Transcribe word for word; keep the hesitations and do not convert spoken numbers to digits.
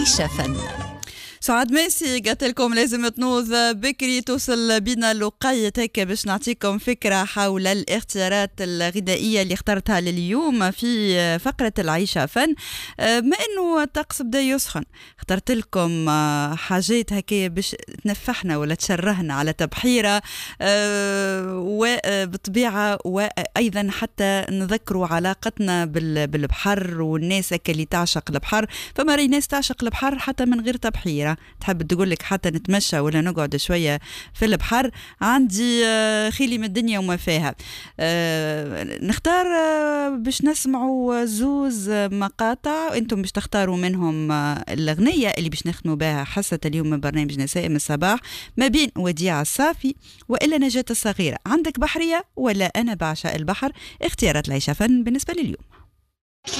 العيشة فن. سعاد ماسي قالت لكم لازم تنوض بكري توصل بينا لقيت هيك باش نعطيكم فكرة حول الاختيارات الغذائية اللي اخترتها لليوم في فقرة العيشة فن. ما انه الطقس بدا يسخن اخترت لكم حاجات هكا باش تنفحنا ولا تشرهنا على تبحيرة وبطبيعة، وايضا حتى نذكروا علاقتنا بالبحر والناس اللي تعشق البحر. فما ري ناس تعشق البحر حتى من غير تبحيرة، تحب تقول لك حتى نتمشى ولا نقعد شوية في البحر. عندي خيلي من الدنيا وما فيها. نختار باش نسمعوا زوز مقاطع، انتم باش تختاروا منهم الأغنية اللي باش نختموا بها حصة اليوم من برنامج نسائم الصباح، ما بين وديعة الصافي وإلا نجاة الصغيرة. عندك بحرية ولا أنا بعشق البحر؟ اختيارات العيشة فن بالنسبة لليوم.